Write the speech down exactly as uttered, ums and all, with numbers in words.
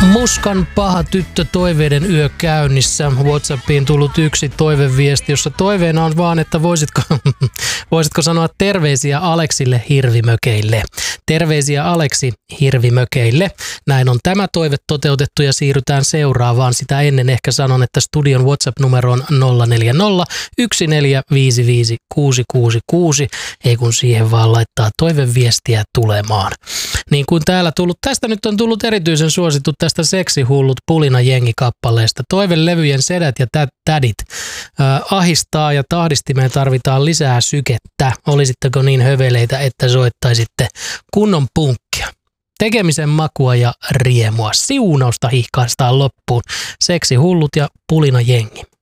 Muskan paha tyttö toiveiden yö käynnissä. WhatsAppiin tullut yksi toiveviesti, jossa toiveena on vaan, että voisitko, voisitko sanoa terveisiä Aleksille hirvimökeille. Terveisiä Aleksi hirvimökeille. Näin on tämä toive toteutettu ja siirrytään seuraavaan. Sitä ennen ehkä sanon, että studion WhatsApp-numero on nolla neljä nolla yksi neljä viisi viisi kuusi kuusi kuusi. Ei kun siihen vaan laittaa toiveviestiä tulemaan. Niin kuin täällä tullut, tästä nyt on tullut erityisen suosittu tästä Seksihullut Pulina jengi-kappaleesta. Toivelevyjen sedät ja tä- tädit äh, ahistaa ja tahdistimeen tarvitaan lisää sykettä. Olisitteko niin höveleitä, että soittaisitte kunnon punkkia? Tekemisen makua ja riemua. Siunausta hihkaistaan loppuun. Seksihullut ja Pulina jengi.